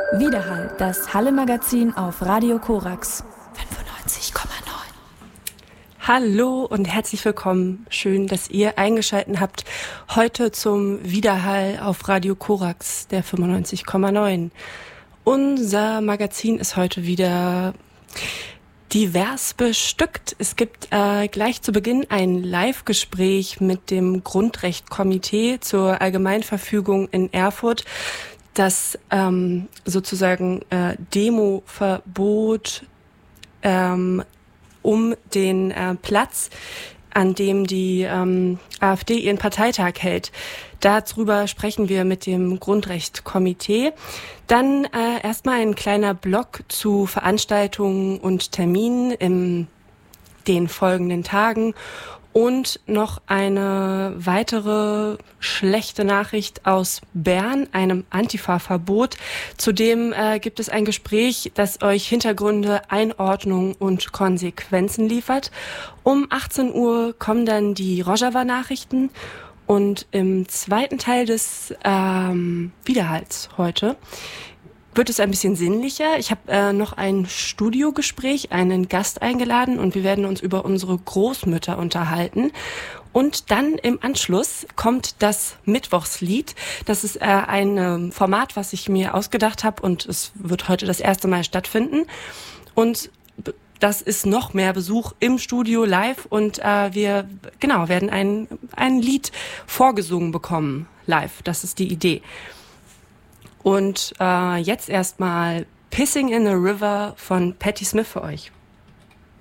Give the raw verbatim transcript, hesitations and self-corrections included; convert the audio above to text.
Widerhall, das Halle-Magazin auf Radio Korax fünfundneunzig Komma neun. Hallo und herzlich willkommen. Schön, dass ihr eingeschaltet habt heute zum Widerhall auf Radio Korax, der fünfundneunzig Komma neun. Unser Magazin ist heute wieder divers bestückt. Es gibt äh, gleich zu Beginn ein Live-Gespräch mit dem Grundrechtkomitee zur Allgemeinverfügung in Erfurt, das ähm, sozusagen äh, Demoverbot ähm, um den äh, Platz, an dem die ähm, AfD ihren Parteitag hält. Darüber sprechen wir mit dem Grundrechtkomitee. Dann äh, erstmal ein kleiner Block zu Veranstaltungen und Terminen in den folgenden Tagen. Und noch eine weitere schlechte Nachricht aus Bern, einem Antifa-Verbot. Zudem äh, gibt es ein Gespräch, das euch Hintergründe, Einordnung und Konsequenzen liefert. Um achtzehn Uhr kommen dann die Rojava-Nachrichten. Und im zweiten Teil des ähm, Widerhalls heute wird es ein bisschen sinnlicher. Ich habe äh, noch ein Studiogespräch, einen Gast eingeladen und wir werden uns über unsere Großmütter unterhalten. Und dann im Anschluss kommt das Mittwochslied. Das ist äh, ein äh, Format, was ich mir ausgedacht habe und es wird heute das erste Mal stattfinden. Und das ist noch mehr Besuch im Studio live und äh, wir genau werden ein, ein Lied vorgesungen bekommen live. Das ist die Idee. Und äh, jetzt erstmal Pissing in the River von Patti Smith für euch.